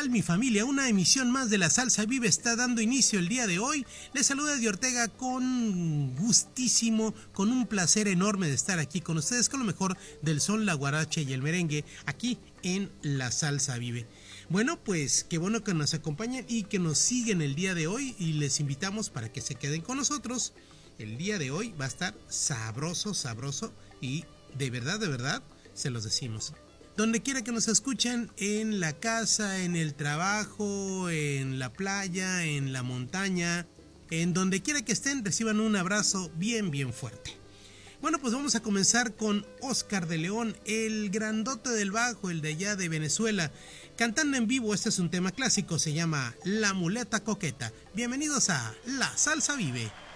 tal, mi familia? Una emisión más de La Salsa Vive está dando inicio el día de hoy. Les saluda Eddie Ortega con gustísimo, con un placer enorme de estar aquí con ustedes con lo mejor del son, la guaracha y el merengue aquí en La Salsa Vive. Bueno, pues qué bueno que nos acompañen y que nos siguen el día de hoy y les invitamos para que se queden con nosotros. El día de hoy va a estar sabroso, sabroso y de verdad, se los decimos. Donde quiera que nos escuchen, en la casa, en el trabajo, en la playa, en la montaña, en donde quiera que estén, reciban un abrazo bien fuerte. Bueno, pues vamos a comenzar con Oscar de León, el grandote del bajo, el de allá de Venezuela. Cantando en vivo, este es un tema clásico, se llama La Muleta Coqueta. Bienvenidos a La Salsa Vive.